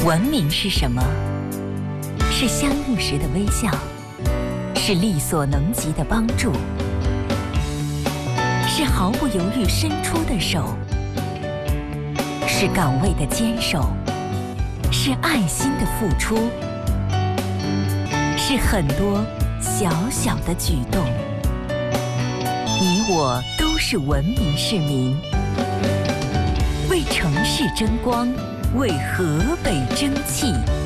文明是什么？是相遇时的微笑，是力所能及的帮助，是毫不犹豫伸出的手，是岗位的坚守，是爱心的付出，是很多小小的举动。你我都是文明市民，为城市争光，为河北争气。